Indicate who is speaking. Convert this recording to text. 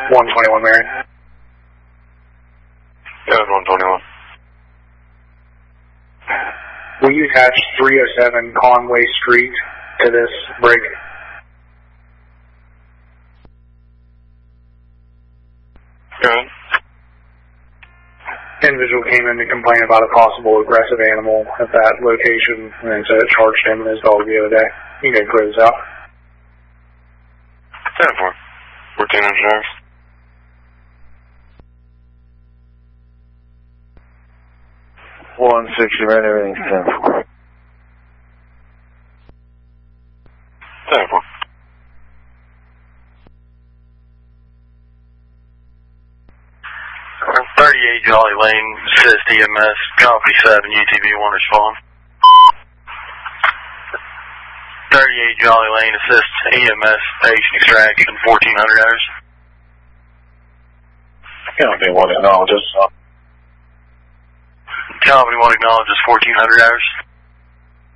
Speaker 1: 121 Marion.
Speaker 2: Yeah, 121.
Speaker 1: Will you attach 307 Conway Street to this break?
Speaker 2: Good.
Speaker 1: Individual came in to complain about a possible aggressive animal at that location, and so it charged him and his dog the other day. You can clear this out.
Speaker 2: 10-4. 1400 hours.
Speaker 3: Right, everything's 10-4.
Speaker 2: 10-4. I'm 38 Jolly Lane, assist EMS, copy 7, UTV 1 respond. 38 Jolly Lane, assist EMS, patient extraction, 1400 hours.
Speaker 3: Company 1 acknowledges.
Speaker 2: Company 1 acknowledges 1400 hours.